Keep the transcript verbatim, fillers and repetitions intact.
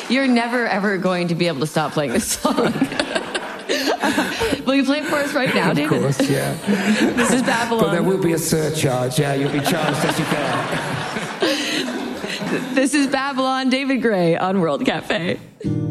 You're never, ever going to be able to stop playing this song. Will you play it for us right now, David? Of course, yeah. This is Babylon. But there will be a surcharge, yeah. You'll be charged as you go. This is Babylon, David Gray on World Cafe.